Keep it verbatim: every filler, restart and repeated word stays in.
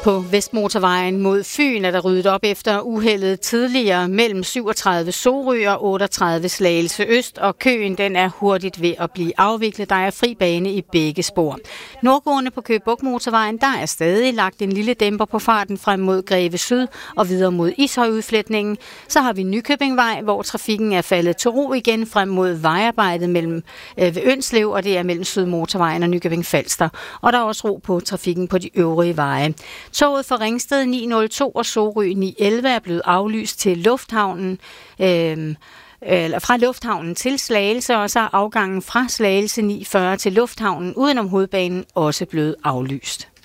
På Vestmotorvejen mod Fyn er der ryddet op efter uheldet tidligere mellem syvogtredive Sorø og otteogtredive Slagelse Øst, og køen den er hurtigt ved at blive afviklet. Der er fri bane i begge spor. Nordgående på Køge Bugt Motorvejen, der er stadig lagt en lille dæmper på farten frem mod Greve Syd og videre mod Ishøj-udfletningen. Så har vi Nykøbingvej, hvor trafikken er faldet til ro igen frem mod vejarbejdet mellem øh, ved Ønslev, og det er mellem Sydmotorvejen og Nykøbing Falster. Og der er også ro på trafikken på de øvrige veje. Toget fra Ringsted ni nul to og Sorø ni elleve er blevet aflyst til lufthavnen, øh, eller fra lufthavnen til Slagelse, og så er afgangen fra Slagelse ni fyrre til lufthavnen udenom hovedbanen også blevet aflyst.